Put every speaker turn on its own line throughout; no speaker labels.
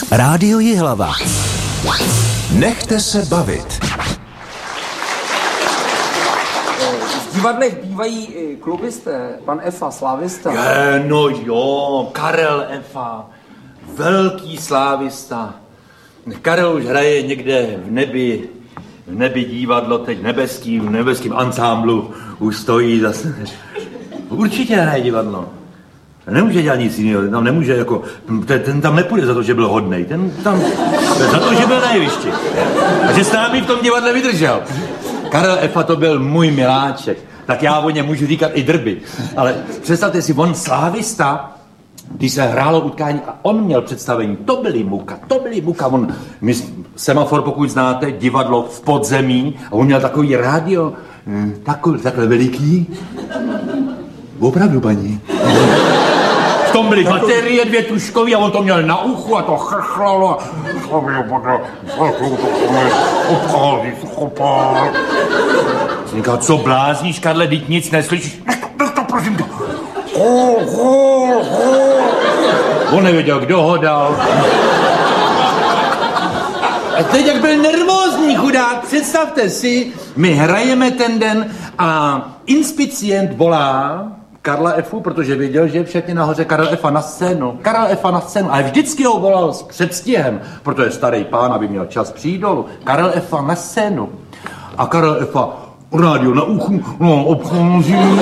Rádio Jihlava. Nechte se bavit.
V divadlech bývají klubisté, pan Efa, slávista.
No jo, Karel Efa, velký slávista. Karel už hraje někde v nebi divadlo, teď v nebeským ansámblu už stojí zase. Určitě hraje divadlo. Nemůže dělat nic jiného, tam nemůže jako, ten tam nepůjde za to, že byl hodnej, ten tam za to, že byl na jevišti. A že s námi v tom divadle vydržel. Karel Efa to byl můj miláček, tak já o něm můžu říkat i drby. Ale představte si, on slávista, když se hrálo utkání a on měl představení, to byly muka. Semafor, pokud znáte, divadlo v podzemí, a on měl takový rádio, takhle veliký. Opravdu, paní. V tom byly baterie, 2 tuškový a on to měl na uchu a to chrchlalo. Říkal, co blázníš, Karle, teď nic neslyšíš? Nech to, prosím tě. On nevěděl, kdo ho dal. A teď, jak byl nervózní chudák, představte si, my hrajeme ten den a inspicient volá Karla Efu, protože věděl, že je všechny nahoře Karel Efa na scénu. Ale vždycky ho volal s předstihem, protože starý pán, aby měl čas přijít dolů. Karel Efa na scénu. A Karel Efa, rádio na uchu, no, obcházím.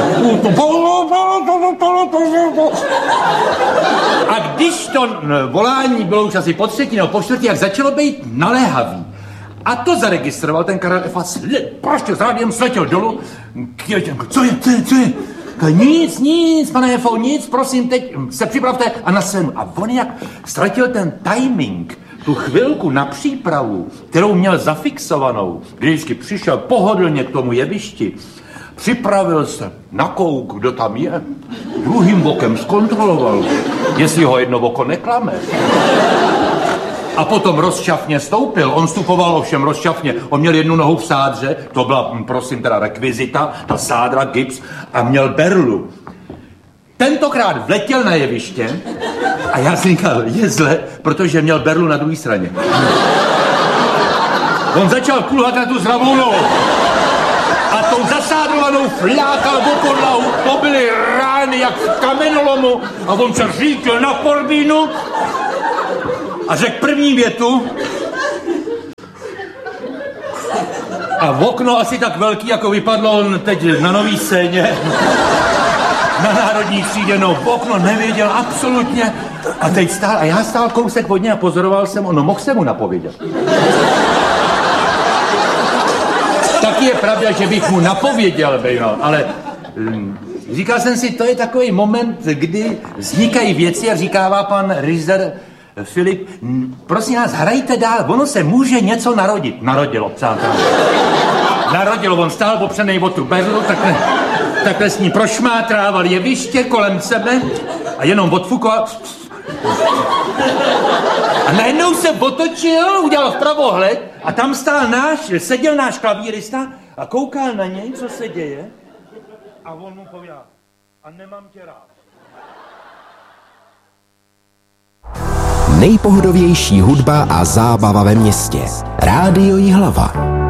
A když to volání bylo už asi po 3. nebo po 4., jak začalo být naléhavý, a to zaregistroval ten Karel Efa, prostě s rádiem sletěl dolů. Co je? Nic, pane Efo, nic, prosím, teď se připravte a na scénu. A on jak ztratil ten timing, tu chvilku na přípravu, kterou měl zafixovanou, když přišel pohodlně k tomu jevišti, připravil se na kouk, kdo tam je, druhým bokem zkontroloval, jestli ho jedno oko neklame. A potom rozšťavně stoupil. On vstupoval ovšem rozšťavně. On měl jednu nohu v sádře, to byla, prosím, teda rekvizita, ta sádra, gips, a měl berlu. Tentokrát vletěl na jeviště a já si říkal, je zle, protože měl berlu na druhé straně. On začal kulhat na tu zdravou nohu. A tou zasádrovanou flákal o podlahu, to byly rány jak v kamenolomu a on se říkl na forbínu a řekl první větu a v okno asi tak velký, jako vypadlo on teď na nový scéně, na Národní třídě, no v okno nevěděl absolutně a teď stál a já stál kousek od něj a pozoroval jsem ho, no mohl jsem mu napovědět. Taky je pravda, že bych mu napověděl, ale říkal jsem si, to je takový moment, kdy vznikají věci a říkává pan režisér Filip, prosím vás, hrajte dál, ono se může něco narodit. Narodilo, přátelé. Narodilo, on stál popřenej o tu berlu, takhle s ní prošmátrával jeviště kolem sebe a jenom odfukoval. A najednou se otočil, udělal vpravo hled a tam seděl náš klavírista a koukal na něj, co se děje. A on mu pověděl, a nemám tě rád.
Nejpohodovější hudba a zábava ve městě. Rádio Jihlava.